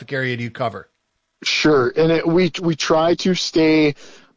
geographic area do you cover? Sure. And we try to stay,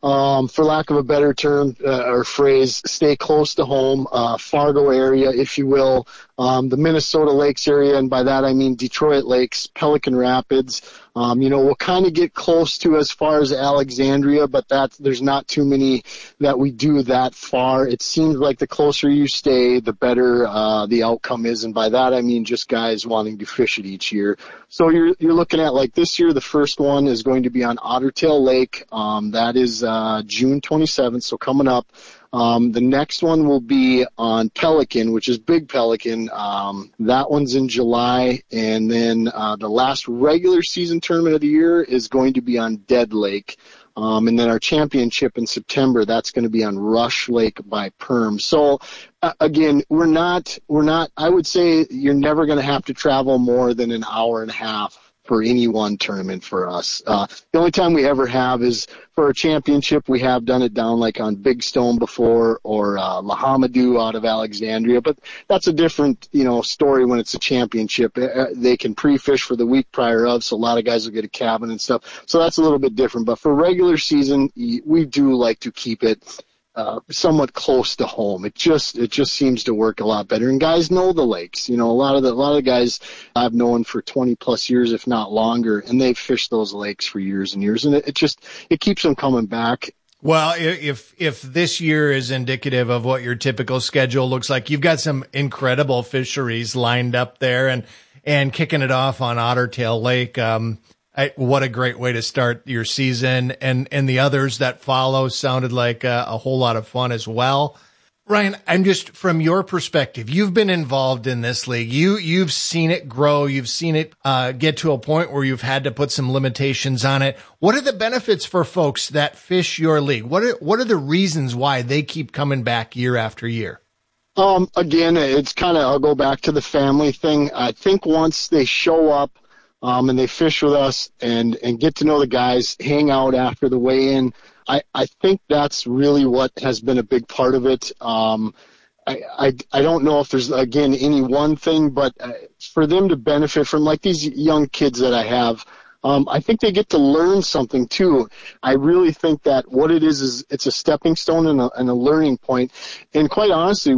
for lack of a better term or phrase, stay close to home, Fargo area, if you will, the Minnesota Lakes area, and by that I mean Detroit Lakes, Pelican Rapids. We'll kind of get close to as far as Alexandria, but there's not too many that we do that far. It seems like the closer you stay, the better the outcome is, and by that I mean just guys wanting to fish it each year. So you're looking at, like, this year, the first one is going to be on Ottertail Lake. That is June 27th, so coming up. The next one will be on Pelican, which is Big Pelican. That one's in July. And then the last regular season tournament of the year is going to be on Dead Lake. And then our championship in September, that's going to be on Rush Lake by Perm. So, again, we're not, I would say you're never going to have to travel more than an hour and a half for any one tournament for us. The only time we ever have is for a championship. We have done it down like on Big Stone before, or Lahamadou out of Alexandria, but that's a different, story when it's a championship. They can pre-fish for the week prior of, so a lot of guys will get a cabin and stuff. So that's a little bit different. But for regular season, we do like to keep it somewhat close to home. It just seems to work a lot better. And guys know the lakes. A lot of the guys I've known for 20 plus years, if not longer, and they've fished those lakes for years and years. And it keeps them coming back. Well, if this year is indicative of what your typical schedule looks like, you've got some incredible fisheries lined up there, and kicking it off on Ottertail Lake. What a great way to start your season, and the others that follow sounded like a whole lot of fun as well. Ryan, I'm just, from your perspective, you've been involved in this league. You've seen it grow. You've seen it get to a point where you've had to put some limitations on it. What are the benefits for folks that fish your league? What are the reasons why they keep coming back year after year? Again, it's kind of, I'll go back to the family thing. I think once they show up, and they fish with us and get to know the guys, hang out after the weigh-in, I think that's really what has been a big part of it. I don't know if there's, again, any one thing, but for them to benefit from, like, these young kids that I have, I think they get to learn something too. I really think that what it is it's a stepping stone and a learning point. And quite honestly,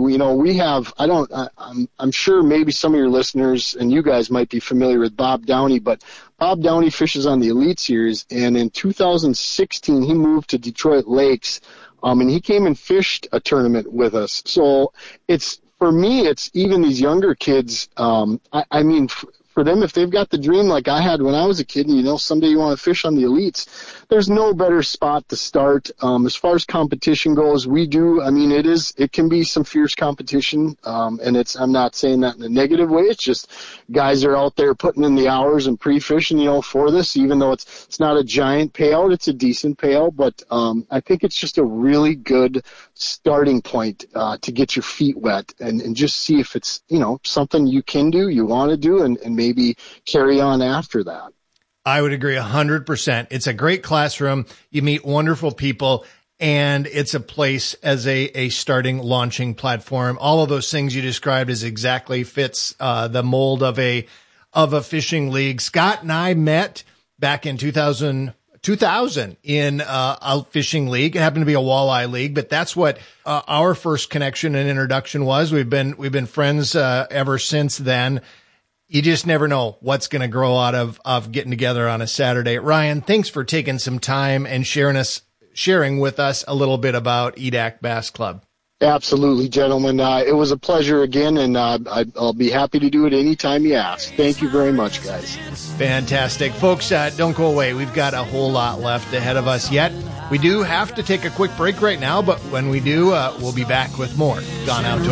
I'm sure maybe some of your listeners and you guys might be familiar with Bob Downey, but Bob Downey fishes on the Elite Series, and in 2016 he moved to Detroit Lakes, and he came and fished a tournament with us. So for me, it's even these younger kids. For them, if they've got the dream like I had when I was a kid, and someday you want to fish on the Elites, there's no better spot to start. As far as competition goes, it can be some fierce competition, and I'm not saying that in a negative way. It's just guys are out there putting in the hours and pre-fishing, for this, even though it's not a giant payout, it's a decent payout, but I think it's just a really good starting point to get your feet wet and just see if it's, something you can do, you want to do, and maybe carry on after that. I would agree 100%. It's a great classroom. You meet wonderful people, and it's a place as a starting launching platform. All of those things you described is exactly fits the mold of a fishing league. Scott and I met back in 2000 in a fishing league. It happened to be a walleye league, but that's what our first connection and introduction was. We've been friends ever since then. You just never know what's going to grow out of getting together on a Saturday. Ryan, thanks for taking some time and sharing with us a little bit about Edack Bass Club. Absolutely, gentlemen. It was a pleasure again, and I'll be happy to do it anytime you ask. Thank you very much, guys. Fantastic. Folks, don't go away. We've got a whole lot left ahead of us yet. We do have to take a quick break right now, but when we do, we'll be back with more Gone Outdoors.